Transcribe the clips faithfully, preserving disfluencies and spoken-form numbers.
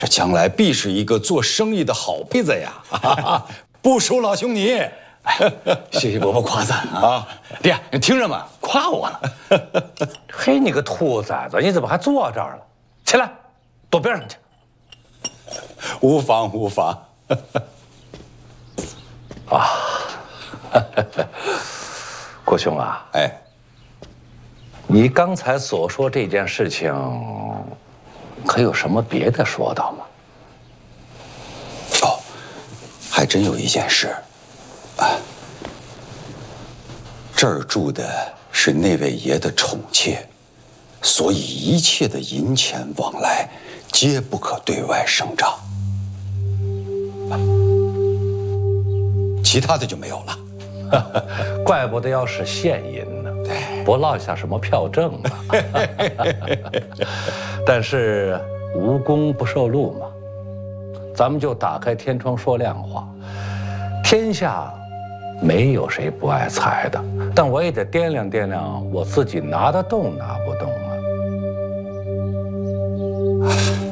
这将来必是一个做生意的好胚子呀！不输老兄你。 谢谢伯伯夸赞啊！爹，你听着嘛，夸我了。 嘿，你个兔崽子，你怎么还坐这儿了？起来，躲边上去。 无妨无妨。 啊，国兄啊， 哎， 你刚才所说这件事情，可有什么别的说道吗？ 哦，还真有一件事。啊，这儿住的是那位爷的宠妾，所以一切的银钱往来皆不可对外声张。其他的就没有了。 怪不得要使现银呢，不落下什么票证呢。但是无功不受禄嘛，咱们就打开天窗说亮话。天下没有谁不爱财的，但我也得掂量掂量我自己拿得动拿不动啊。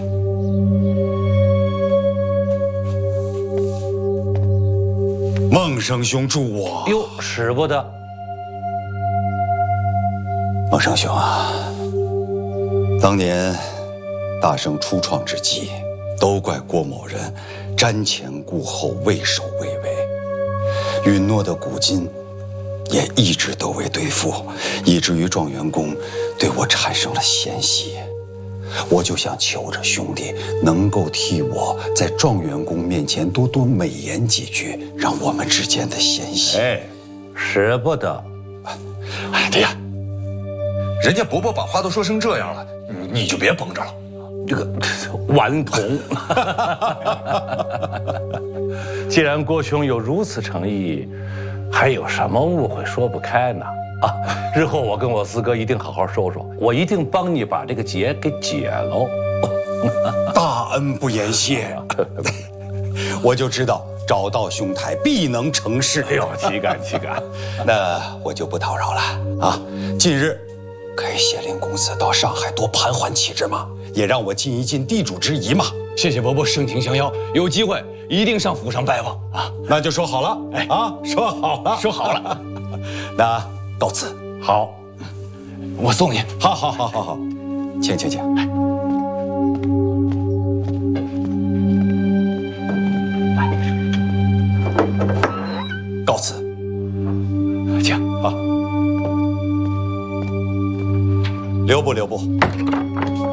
孟生兄助我。 哟，使不得。 孟生兄啊，当年大圣初创之际，都怪郭某人瞻前顾后，畏首畏尾，允诺的古今也一直都未兑付，以至于状元公对我产生了嫌隙。我就想求着兄弟能够替我在状元公面前多多美言几句，让我们之间的嫌隙。 哎，使不得。 哎，爹，人家伯伯把话都说成这样了，你你就别绷着了。 这个顽童。既然郭兄有如此诚意，还有什么误会说不开呢？啊，日后我跟我四哥一定好好说说，我一定帮你把这个结给解喽。 大恩不言谢，我就知道找到兄台必能成事。 哎呦，岂敢岂敢！ 那我就不叨扰了啊。近日可以协领公子到上海多盘桓其之嘛，也让我尽一尽地主之谊嘛。 谢谢伯伯盛情相邀，有机会一定上府上拜望啊。 那就说好了，哎啊，说好了， 说好了。 那告辞。 好， 我送你。 好好好好好，请请请。告辞。 请好。留步留步。